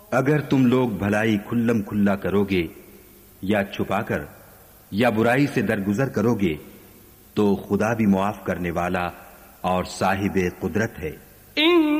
अगर तुम लोग भलाई खुल्लम खुल्ला करोगे या छुपाकर या बुराई से दरगुजर करोगे तो खुदा भी मुआफ करने वाला और साहिबे कुदरत है।